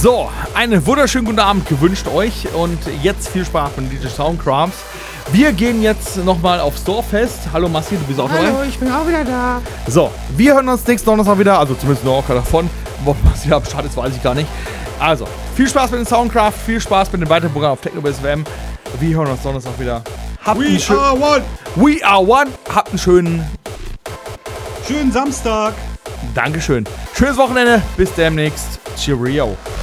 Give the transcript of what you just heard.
So, einen wunderschönen guten Abend gewünscht euch und jetzt viel Spaß mit DJ Soundcrafts. Wir gehen jetzt nochmal aufs Dorffest. Hallo Massi, du bist auch dabei? Hallo, ich bin auch wieder da. So, wir hören uns nächsten Donnerstag wieder, also zumindest noch auch davon. Wo Massi am Start ist, weiß ich gar nicht. Also, viel Spaß mit dem Soundcraft, viel Spaß mit dem weiteren Programm auf Technobase FM. Wir hören uns Donnerstag wieder. We are one. We are one. Habt einen schönen Schönen Samstag. Dankeschön. Schönes Wochenende. Bis demnächst. Cheerio.